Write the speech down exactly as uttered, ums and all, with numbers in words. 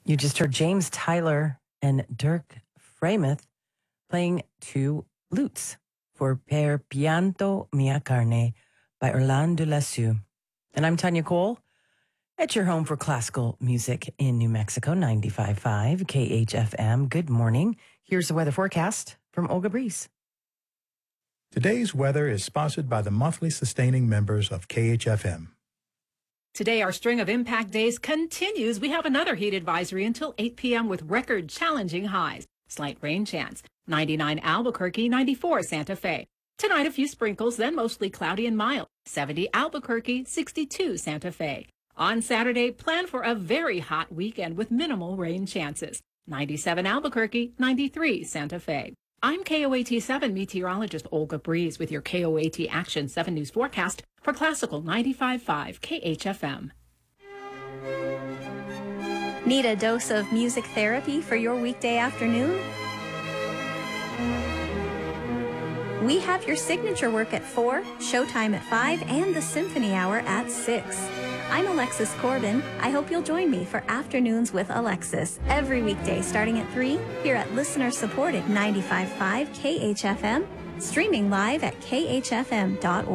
You just heard James Tyler and Dirk Freymuth playing two lutes for Per Pianto Mia Carne by Orlando Lasso. And I'm Tanya Cole at your home for classical music in New Mexico, ninety-five point five K H F M. Good morning. Here's the weather forecast from Olga Breeze. Today's weather is sponsored by the monthly sustaining members of K H F M. Today, our string of impact days continues. We have another heat advisory until eight p.m. with record challenging highs. Slight rain chance. ninety-nine Albuquerque, ninety-four Santa Fe. Tonight, a few sprinkles, then mostly cloudy and mild. seventy Albuquerque, sixty-two Santa Fe. On Saturday, plan for a very hot weekend with minimal rain chances. ninety-seven Albuquerque, ninety-three Santa Fe. I'm K O A T seven meteorologist Olga Breeze with your K O A T Action seven News forecast for Classical ninety-five point five K H F M. Need a dose of music therapy for your weekday afternoon? We have your signature work at four, showtime at five, and the symphony hour at six. I'm Alexis Corbin. I hope you'll join me for Afternoons with Alexis every weekday starting at three here at listener-supported ninety-five point five K H F M, streaming live at K H F M dot org.